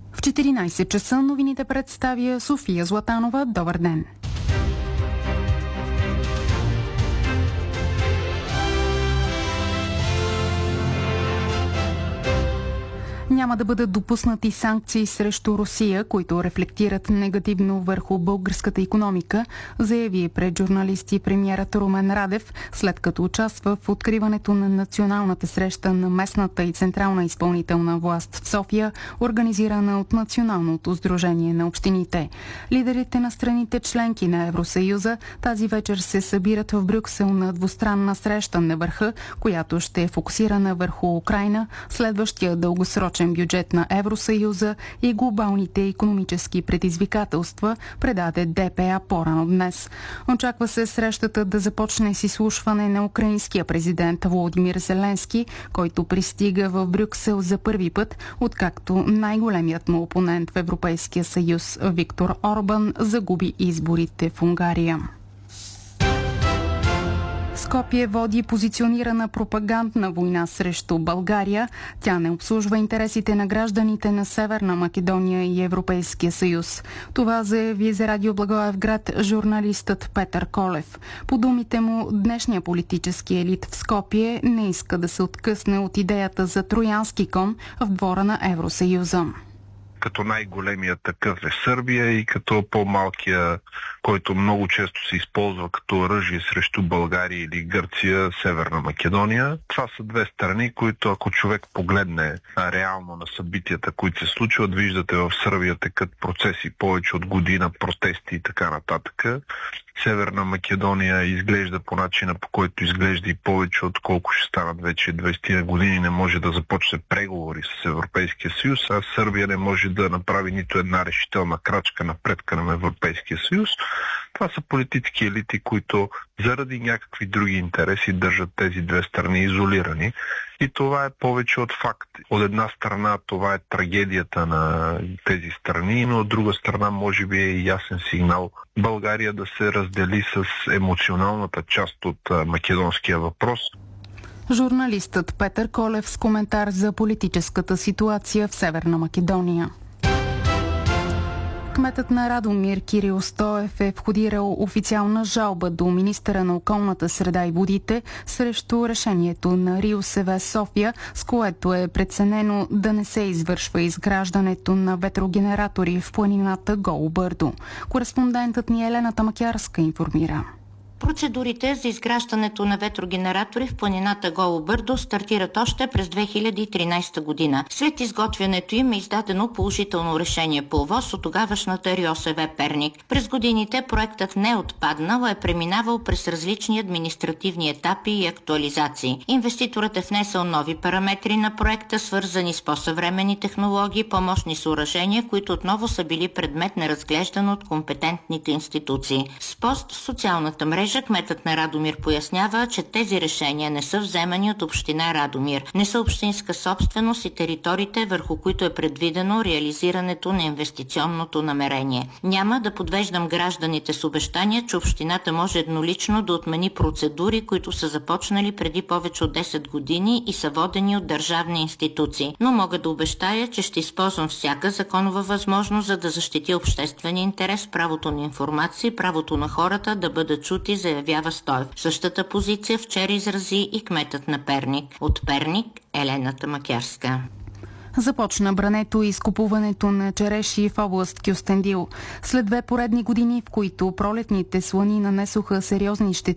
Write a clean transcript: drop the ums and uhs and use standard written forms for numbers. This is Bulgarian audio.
В 14 часа новините представя София Златанова. Добър ден! Няма да бъдат допуснати санкции срещу Русия, които рефлектират негативно върху българската икономика, заяви пред журналисти премиерът Румен Радев, след като участва в откриването на националната среща на местната и централна изпълнителна власт в София, организирана от Националното сдружение на общините. Лидерите на страните членки на Евросъюза тази вечер се събират в Брюксел на двустранна среща на върха, която ще е фокусирана върху Украйна, следващия дългосрочен бюджет на Евросъюза и глобалните икономически предизвикателства, предаде ДПА по-рано днес. Очаква се срещата да започне с изслушване на украинския президент Володимир Зеленски, който пристига в Брюксел за първи път, откакто най-големият му опонент в Европейския съюз Виктор Орбан загуби изборите в Унгария. Скопие води позиционирана пропагандна война срещу България. Тя не обслужва интересите на гражданите на Северна Македония и Европейския съюз. Това заяви за Радио Благоевград журналистът Петър Колев. По думите му, днешния политически елит в Скопие не иска да се откъсне от идеята за троянски кон в двора на Евросъюза. Като най-големия такъв е Сърбия и като по-малкия, който много често се използва като оръжие срещу България или Гърция, Северна Македония. Това са две страни, които ако човек погледне реално на събитията, които се случват, виждате в Сърбия текат процеси повече от година, протести и така нататък. Северна Македония изглежда по начина, по който изглежда и повече, отколко ще станат вече 20 години, не може да започне преговори с Европейския съюз, а Сърбия не може да направи нито една решителна крачка напред към Европейския съюз. Това са политически елити, които заради някакви други интереси държат тези две страни изолирани. И това е повече от факт. От една страна това е трагедията на тези страни, но от друга страна може би е ясен сигнал България да се раздели с емоционалната част от македонския въпрос. Журналистът Петър Колев с коментар за политическата ситуация в Северна Македония. Кметът на Радомир Кирил Стоев е входирал официална жалба до министъра на околната среда и водите срещу решението на РИОСВ София, с което е преценено да не се извършва изграждането на ветрогенератори в планината Голо Бърдо. Кореспондентът ни Елена Тамакярска информира. Процедурите за изграждането на ветрогенератори в планината Голо Бърдо стартират още през 2013 година. След изготвянето им е издадено положително решение по ОВОС от тогавашната РИОСВ Перник. През годините проектът не е отпаднал, а е преминавал през различни административни етапи и актуализации. Инвеститорът е внесъл нови параметри на проекта, свързани с по-съвременни технологии, помощни съоръжения, които отново са били предмет на разглеждане от компетентните институции. С пост в социалната мрежа кметът на Радомир пояснява, че тези решения не са вземани от община Радомир. Не са общинска собственост и териториите, върху които е предвидено реализирането на инвестиционното намерение. Няма да подвеждам гражданите с обещания, че общината може еднолично да отмени процедури, които са започнали преди повече от 10 години и са водени от държавни институции. Но мога да обещая, че ще използвам всяка законова възможност, за да защити обществения интерес, правото на информация и правото на хората да бъдат чути, заявява Стоев. Същата позиция вчера изрази и кметът на Перник. От Перник Елена Тамакярска. Започна брането и изкупуването на череши в област Кюстендил. След 2 поредни години, в които пролетните слани нанесоха сериозни щети